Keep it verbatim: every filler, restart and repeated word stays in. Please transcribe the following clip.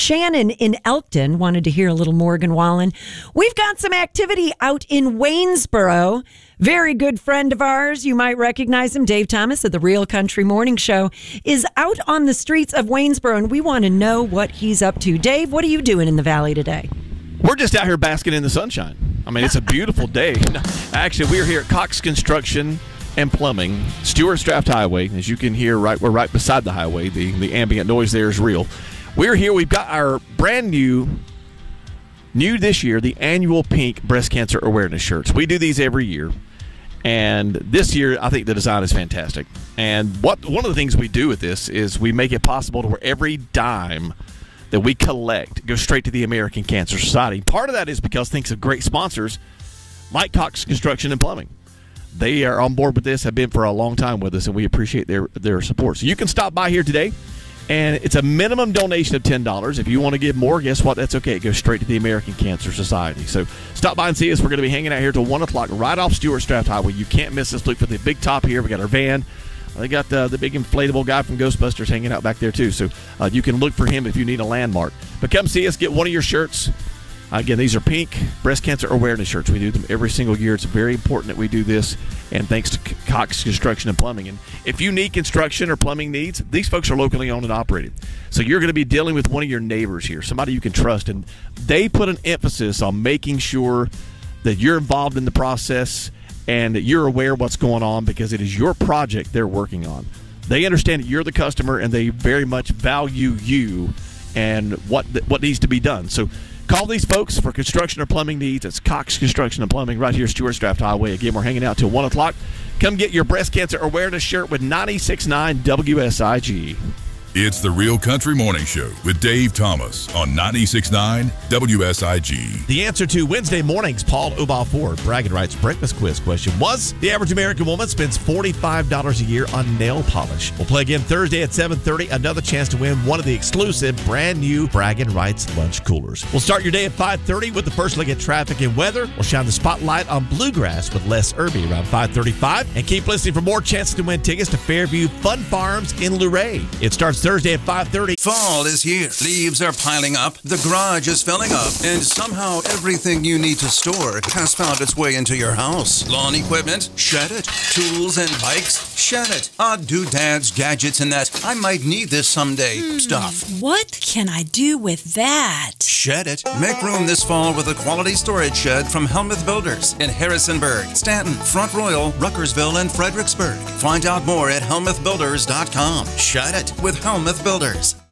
Shannon in Elkton wanted to hear a little Morgan Wallen. We've got some activity out in Waynesboro. Very good friend of ours, you might recognize him, Dave Thomas of the Real Country Morning Show, is out on the streets of Waynesboro, and we want to know what he's up to. Dave, what are you doing in the Valley today? We're just out here basking in the sunshine. I mean, it's a beautiful day. Actually, we're here at Cox Construction and Plumbing, Stewart Straft Highway. As you can hear, right, we're right beside the highway. The, the ambient noise there is real. We're here. We've got our brand new, new this year, the annual pink breast cancer awareness shirts. We do these every year. And this year, I think the design is fantastic. And what one of the things we do with this is we make it possible to where every dime that we collect goes straight to the American Cancer Society. Part of that is because thanks to great sponsors like Cox Construction and Plumbing. They are on board with this, have been for a long time with us, and we appreciate their, their support. So you can stop by here today, and it's a minimum donation of ten dollars. If you want to give more, guess what? That's okay. It goes straight to the American Cancer Society. So stop by and see us. We're going to be hanging out here till one o'clock right off Stewart Straft Highway. You can't miss us. Look for the big top here. We got our van. They got uh, the big inflatable guy from Ghostbusters hanging out back there, too. So uh, you can look for him if you need a landmark. But come see us. Get one of your shirts. Again, these are pink breast cancer awareness shirts. We do them every single year. It's very important that we do this, and thanks to Cox Construction and Plumbing. And if you need construction or plumbing needs, these folks are locally owned and operated. So you're going to be dealing with one of your neighbors here, somebody you can trust. And they put an emphasis on making sure that you're involved in the process and that you're aware of what's going on because it is your project they're working on. They understand that you're the customer, and they very much value you and what what needs to be done. So call these folks for construction or plumbing needs. It's Cox Construction and Plumbing right here at Stewart Straft Highway. Again, we're hanging out till one o'clock. Come get your breast cancer awareness shirt with ninety-six point nine W S I G. It's the Real Country Morning Show with Dave Thomas on ninety-six point nine W S I G. The answer to Wednesday morning's Paul Obal Ford Bragging Rights breakfast quiz question was, the average American woman spends forty-five dollars a year on nail polish. We'll play again Thursday at seven thirty. Another chance to win one of the exclusive brand new Bragging Rights lunch coolers. We'll start your day at five thirty with the first look at traffic and weather. We'll shine the spotlight on Bluegrass with Les Irby around five thirty-five. And keep listening for more chances to win tickets to Fairview Fun Farms in Luray. It starts Thursday at five thirty. Fall is here. Leaves are piling up. The garage is filling up. And somehow everything you need to store has found its way into your house. Lawn equipment? Shed it. Tools and bikes? Shed it. Odd doodads, gadgets, and that I might need this someday Hmm, stuff. What can I do with that? Shed it. Make room this fall with a quality storage shed from Helmuth Builders in Harrisonburg, Stanton, Front Royal, Ruckersville, and Fredericksburg. Find out more at helmuth builders dot com. Shed it with Helmuth Builders.